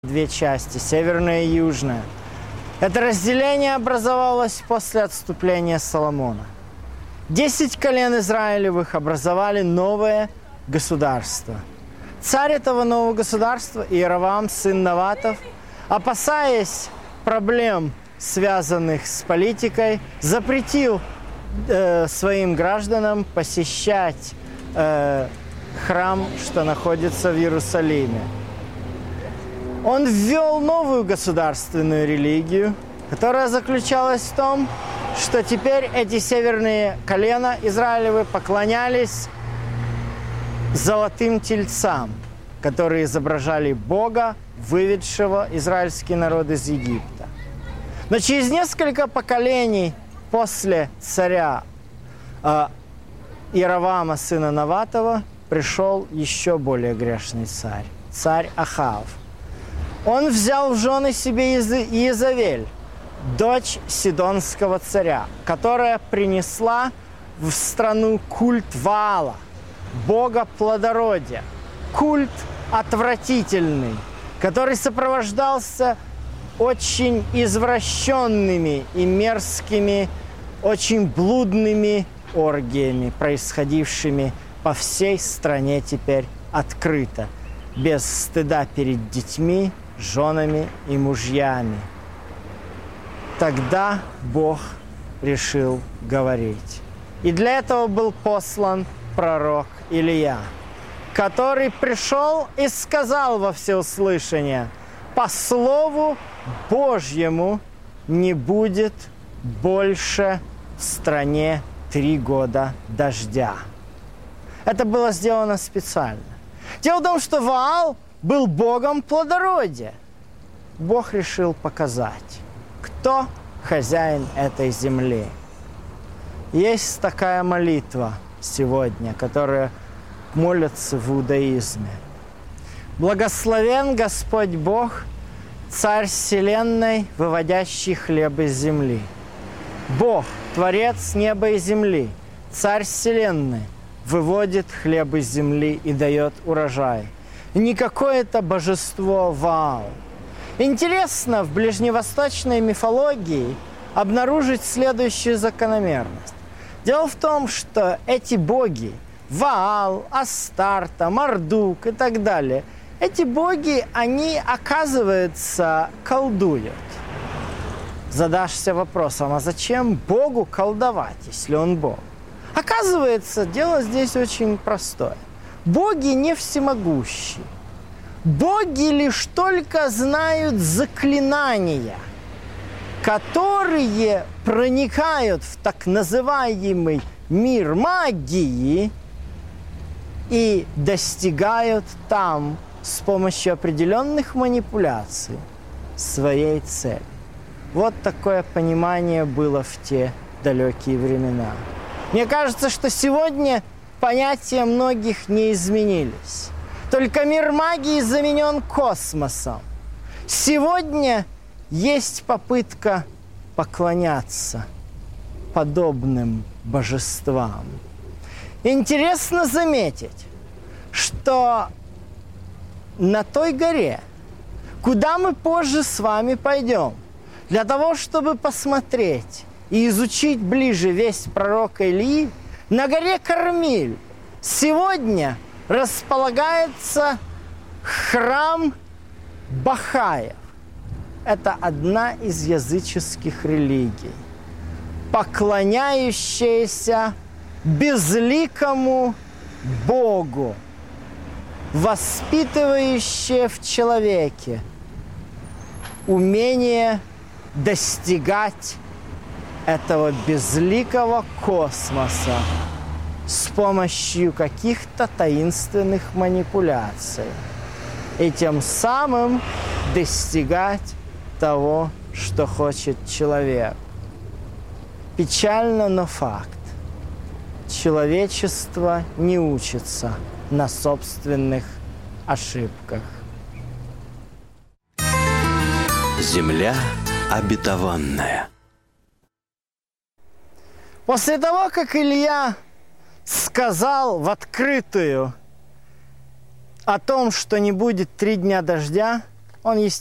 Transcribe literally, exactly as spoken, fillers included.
две части, северная и южная. Это разделение образовалось после отступления Соломона. Десять колен Израилевых образовали новое государство. Царь этого нового государства, Иеровоам, сын Наватов, опасаясь проблем, связанных с политикой, запретил э, своим гражданам посещать э, храм, что находится в Иерусалиме. Он ввел новую государственную религию, которая заключалась в том, что теперь эти северные колена Израилевы поклонялись золотым тельцам, которые изображали Бога, выведшего израильский народ из Египта. Но через несколько поколений после царя э, Иеровоама, сына Наватова, пришел еще более грешный царь, царь Ахав. Он взял в жены себе Иезавель, дочь сидонского царя, которая принесла в страну культ Ваала, бога плодородия, культ отвратительный, который сопровождался очень извращенными и мерзкими, очень блудными оргиями, происходившими по всей стране теперь открыто, без стыда перед детьми, женами и мужьями. Тогда Бог решил говорить. И для этого был послан пророк Илия, который пришел и сказал во всеуслышание: по слову Божьему не будет больше в стране три года дождя. Это было сделано специально. Дело в том, что Ваал был богом плодородия. Бог решил показать, кто хозяин этой земли. Есть такая молитва сегодня, которая молятся в иудаизме. «Благословен Господь Бог, Царь вселенной, выводящий хлеб из земли. Бог, Творец неба и земли, Царь вселенной, выводит хлеб из земли и дает урожай. Не какое-то божество Ваал». Интересно в ближневосточной мифологии обнаружить следующую закономерность. Дело в том, что эти боги, Ваал, Астарта, Мардук и так далее, эти боги, они, оказывается, колдуют. Задашься вопросом, а зачем Богу колдовать, если он Бог? Оказывается, дело здесь очень простое. Боги не всемогущие. Боги лишь только знают заклинания, которые проникают в так называемый мир магии и достигают там с помощью определенных манипуляций своей цели. Вот такое понимание было в те далекие времена. Мне кажется, что сегодня понятия многих не изменились. Только мир магии заменен космосом. Сегодня есть попытка поклоняться подобным божествам. Интересно заметить, что на той горе, куда мы позже с вами пойдем, для того, чтобы посмотреть и изучить ближе весть пророка Илии, на горе Кармиль сегодня располагается храм Бахаев. Это одна из языческих религий, поклоняющаяся безликому Богу, воспитывающая в человеке умение достигать этого безликого космоса с помощью каких-то таинственных манипуляций и тем самым достигать того, что хочет человек. Печально, но факт. Человечество не учится на собственных ошибках. Земля обетованная. После того, как Илья сказал в открытую о том, что не будет три дня дождя, Он,